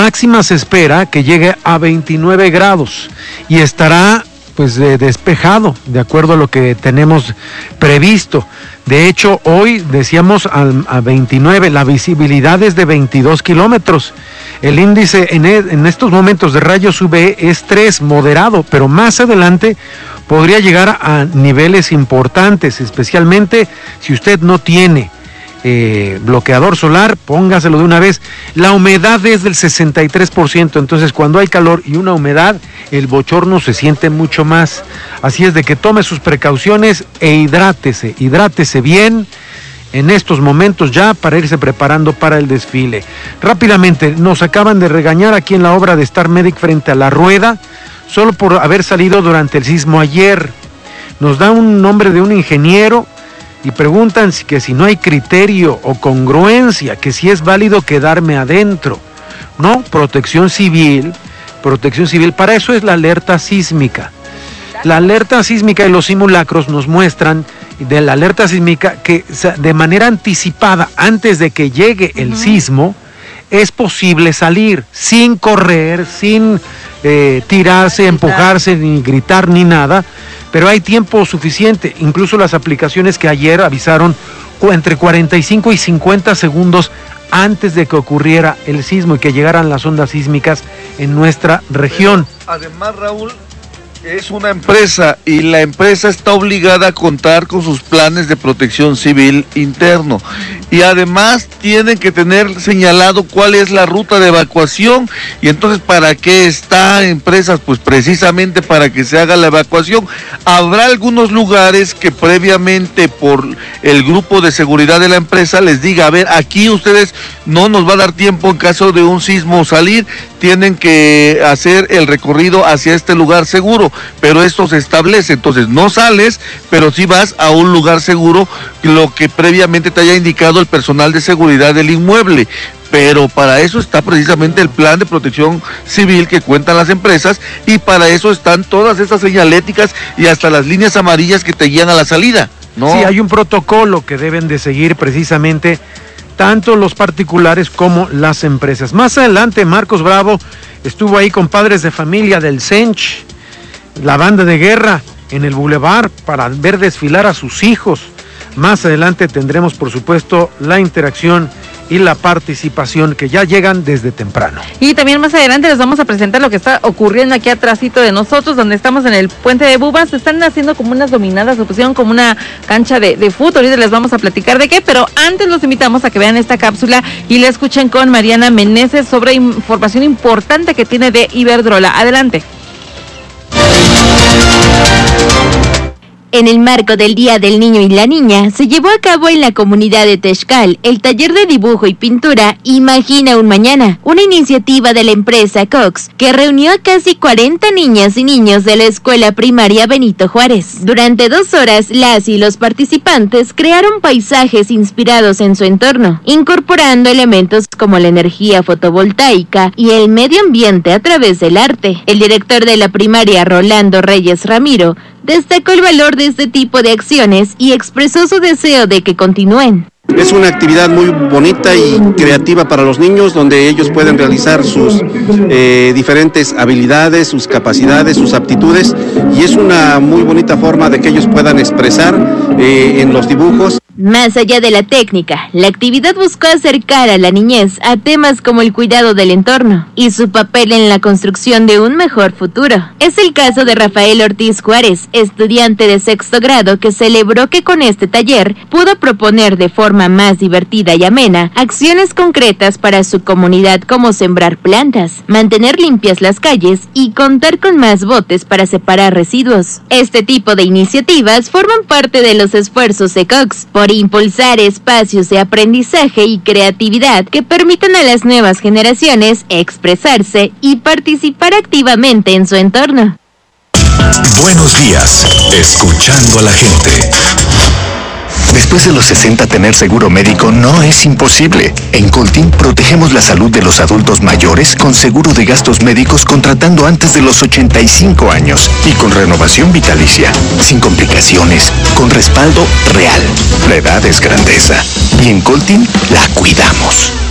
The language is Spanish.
máxima se espera que llegue a 29 grados y estará pues despejado, de acuerdo a lo que tenemos previsto. De hecho, hoy decíamos a 29, la visibilidad es de 22 kilómetros. El índice en estos momentos de rayos UV es 3, moderado, pero más adelante podría llegar a niveles importantes, especialmente si usted no tiene bloqueador solar, póngaselo de una vez. La humedad es del 63%, entonces cuando hay calor y una humedad, el bochorno se siente mucho más. Así es de que tome sus precauciones e hidrátese bien en estos momentos ya para irse preparando para el desfile. Rápidamente, nos acaban de regañar aquí en la obra de Star Medic frente a la rueda, solo por haber salido durante el sismo ayer. Nos da un nombre de un ingeniero y preguntan si no hay criterio o congruencia, que si es válido quedarme adentro. No, protección civil, para eso es la alerta sísmica. La alerta sísmica y los simulacros nos muestran de la alerta sísmica que de manera anticipada, antes de que llegue el sismo, es posible salir sin correr, sin tirarse, empujarse, ni gritar, ni nada, pero hay tiempo suficiente. Incluso las aplicaciones que ayer avisaron entre 45 y 50 segundos antes de que ocurriera el sismo y que llegaran las ondas sísmicas en nuestra región. Además, Raúl, es una empresa y la empresa está obligada a contar con sus planes de protección civil interno y además tienen que tener señalado cuál es la ruta de evacuación. Y entonces, ¿para qué está empresas? Pues precisamente para que se haga la evacuación. Habrá algunos lugares que previamente por el grupo de seguridad de la empresa les diga, a ver, aquí ustedes no nos va a dar tiempo en caso de un sismo salir, tienen que hacer el recorrido hacia este lugar seguro, pero esto se establece, entonces no sales, pero sí vas a un lugar seguro, lo que previamente te haya indicado el personal de seguridad del inmueble. Pero para eso está precisamente el plan de protección civil que cuentan las empresas y para eso están todas estas señaléticas y hasta las líneas amarillas que te guían a la salida, ¿no? Sí, hay un protocolo que deben de seguir precisamente tanto los particulares como las empresas. Más adelante, Marcos Bravo estuvo ahí con padres de familia del Sench, la banda de guerra, en el bulevar para ver desfilar a sus hijos. Más adelante tendremos, por supuesto, la interacción y la participación que ya llegan desde temprano. Y también más adelante les vamos a presentar lo que está ocurriendo aquí atrásito de nosotros, donde estamos en el Puente de Bubas. Se están haciendo como unas dominadas, se pusieron como una cancha de fútbol. Ahorita les vamos a platicar de qué, pero antes los invitamos a que vean esta cápsula y la escuchen con Mariana Meneses sobre información importante que tiene de Iberdrola. Adelante. En el marco del Día del Niño y la Niña, se llevó a cabo en la comunidad de Texcal el taller de dibujo y pintura Imagina un Mañana, una iniciativa de la empresa Cox, que reunió a casi 40 niñas y niños de la escuela primaria Benito Juárez. Durante 2 horas, las y los participantes crearon paisajes inspirados en su entorno, incorporando elementos como la energía fotovoltaica y el medio ambiente a través del arte. El director de la primaria, Rolando Reyes Ramiro, destacó el valor de este tipo de acciones y expresó su deseo de que continúen. Es una actividad muy bonita y creativa para los niños, donde ellos pueden realizar sus diferentes habilidades, sus capacidades, sus aptitudes, y es una muy bonita forma de que ellos puedan expresar en los dibujos. Más allá de la técnica, la actividad buscó acercar a la niñez a temas como el cuidado del entorno y su papel en la construcción de un mejor futuro. Es el caso de Rafael Ortiz Juárez, estudiante de 6º grado, que celebró que con este taller pudo proponer de forma más divertida y amena acciones concretas para su comunidad, como sembrar plantas, mantener limpias las calles y contar con más botes para separar residuos. Este tipo de iniciativas forman parte de los esfuerzos de Cox por impulsar espacios de aprendizaje y creatividad que permitan a las nuevas generaciones expresarse y participar activamente en su entorno. Buenos días, escuchando a la gente. Después de los 60, tener seguro médico no es imposible. En Coltin protegemos la salud de los adultos mayores con seguro de gastos médicos contratando antes de los 85 años y con renovación vitalicia, sin complicaciones, con respaldo real. La edad es grandeza y en Coltin la cuidamos.